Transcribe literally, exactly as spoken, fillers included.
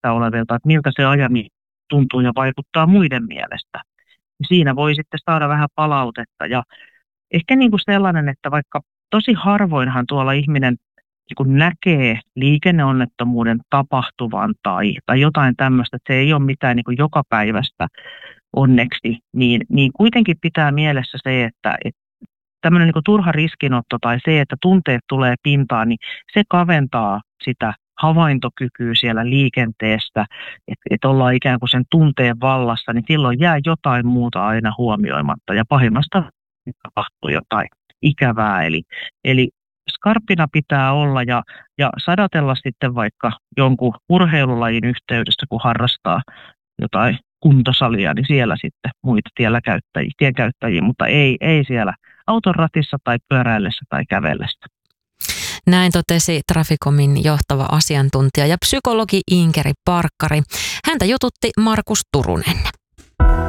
vieressä olevilta, että miltä se ajaminen tuntuu ja vaikuttaa muiden mielestä. Siinä voi sitten saada vähän palautetta ja ehkä niin kuin sellainen, että vaikka tosi harvoinhan tuolla ihminen niin kuin näkee liikenneonnettomuuden tapahtuvan tai, tai jotain tämmöistä, että se ei ole mitään niin kuin jokapäiväistä onneksi, niin, niin kuitenkin pitää mielessä se, että, että tämmöinen niin kuin turha riskinotto tai se, että tunteet tulee pintaan, niin se kaventaa sitä havaintokykyä siellä liikenteessä, että et ollaan ikään kuin sen tunteen vallassa, niin silloin jää jotain muuta aina huomioimatta ja pahimmasta tapahtuu jotain ikävää. Eli, eli skarppina pitää olla ja, ja sadatella sitten vaikka jonkun urheilulajin yhteydessä, kun harrastaa jotain kuntosalia, niin siellä sitten muita tiellä käyttäjiä, tienkäyttäjiä, mutta ei, ei siellä auton ratissa tai pyöräillessä tai kävellessä. Näin totesi Traficomin johtava asiantuntija ja psykologi Inkeri Parkkari. Häntä jututti Markus Turunen.